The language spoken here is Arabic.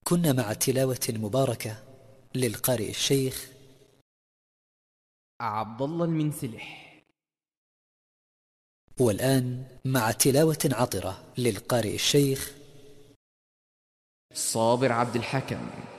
كنا مع تلاوة مباركة للقارئ الشيخ عبد الله المنسلح. والآن مع تلاوة عطرة للقارئ الشيخ صابر عبد الحكم.